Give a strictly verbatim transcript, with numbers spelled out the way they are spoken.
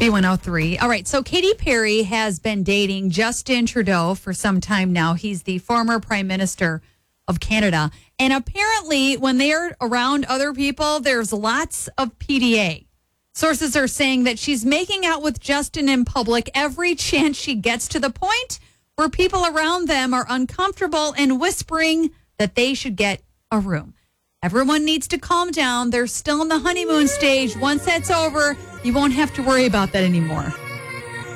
B one oh three. All right. So Katy Perry has been dating Justin Trudeau for some time now. He's the former prime minister of Canada. And apparently when they're around other people, there's lots of P D A. Sources are saying that she's making out with Justin in public every chance she gets, to the point where people around them are uncomfortable and whispering that they should get a room. Everyone needs to calm down. They're still in the honeymoon stage. Once that's over, you won't have to worry about that anymore.